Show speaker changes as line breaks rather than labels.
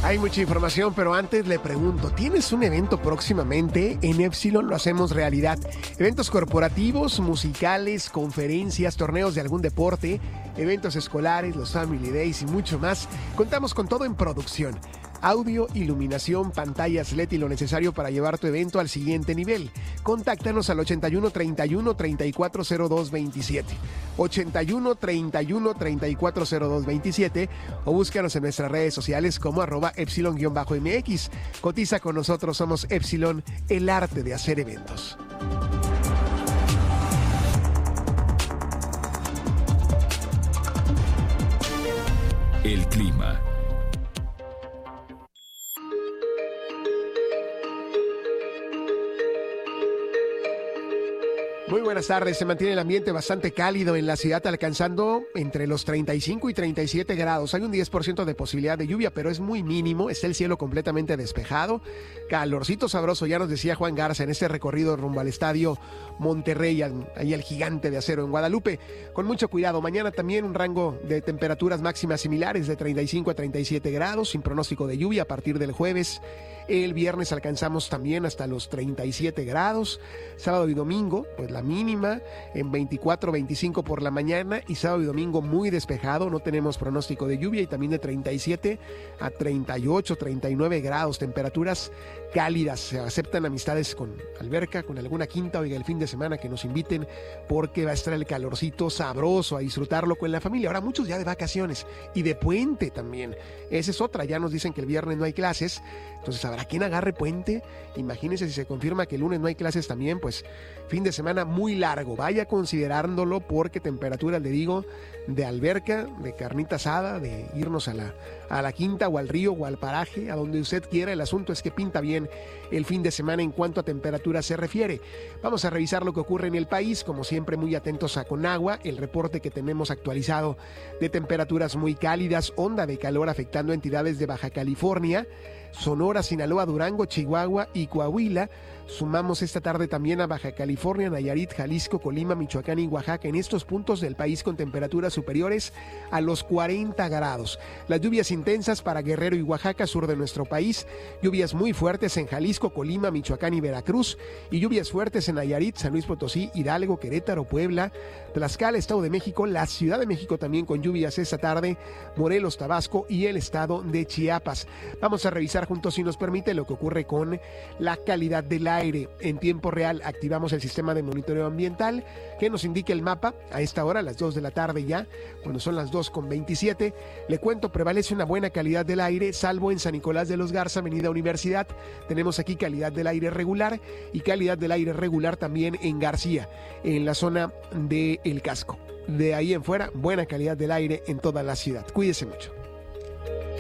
Hay mucha información, pero antes le pregunto, ¿tienes un evento próximamente? En Epsilon lo hacemos realidad. Eventos corporativos, musicales, conferencias, torneos de algún deporte, eventos escolares, los Family Days y mucho más. Contamos con todo en producción. Audio, iluminación, pantallas LED y lo necesario para llevar tu evento al siguiente nivel. Contáctanos al 81 31 3402 27, 81 31 3402 27 o búscanos en nuestras redes sociales como @Epsilon_MX. Cotiza con nosotros, somos Epsilon, el arte de hacer eventos.
El clima.
Muy buenas tardes, se mantiene el ambiente bastante cálido en la ciudad, alcanzando entre los 35 y 37 grados. Hay un 10% de posibilidad de lluvia, pero es muy mínimo, está el cielo completamente despejado. Calorcito sabroso, ya nos decía Juan Garza en este recorrido rumbo al estadio Monterrey, ahí el Gigante de Acero en Guadalupe. Con mucho cuidado, mañana también un rango de temperaturas máximas similares de 35 a 37 grados, sin pronóstico de lluvia a partir del jueves. El viernes alcanzamos también hasta los 37 grados. Sábado y domingo, pues la mínima en 24, 25 por la mañana, y sábado y domingo muy despejado, no tenemos pronóstico de lluvia, y también de 37 a 38, 39 grados, temperaturas cálidas. Se aceptan amistades con alberca, con alguna quinta, oiga, el fin de semana que nos inviten, porque va a estar el calorcito sabroso, a disfrutarlo con la familia. Ahora muchos ya de vacaciones y de puente también. Esa es otra, ya nos dicen que el viernes no hay clases, entonces habrá quien agarre puente. Imagínense si se confirma que el lunes no hay clases también, pues fin de semana muy largo. Vaya considerándolo, porque temperaturas, le digo, de alberca, de carnita asada, de irnos a la quinta o al río o al paraje, a donde usted quiera. El asunto es que pinta bien el fin de semana en cuanto a temperatura se refiere. Vamos a revisar lo que ocurre en el país, como siempre muy atentos a Conagua, el reporte que tenemos actualizado de temperaturas muy cálidas, onda de calor afectando entidades de Baja California, Sonora, Sinaloa, Durango, Chihuahua y Coahuila. Sumamos esta tarde también a Baja California, Nayarit, Jalisco, Colima, Michoacán y Oaxaca, en estos puntos del país con temperaturas superiores a los 40 grados. Las lluvias intensas para Guerrero y Oaxaca, sur de nuestro país, lluvias muy fuertes en Jalisco, Colima, Michoacán y Veracruz, y lluvias fuertes en Nayarit, San Luis Potosí, Hidalgo, Querétaro, Puebla, Tlaxcala, Estado de México, la Ciudad de México también con lluvias esta tarde, Morelos, Tabasco y el estado de Chiapas. Vamos a revisar juntos, si nos permite, lo que ocurre con la calidad del aire. En tiempo real activamos el sistema de monitoreo ambiental que nos indica el mapa a esta hora, a las 2 de la tarde ya, cuando son las 2:27. Le cuento, prevalece una buena calidad del aire, salvo en San Nicolás de los Garza, Avenida Universidad. Tenemos aquí calidad del aire regular, y calidad del aire regular también en García, en la zona de El Casco. De ahí en fuera, buena calidad del aire en toda la ciudad. Cuídese mucho.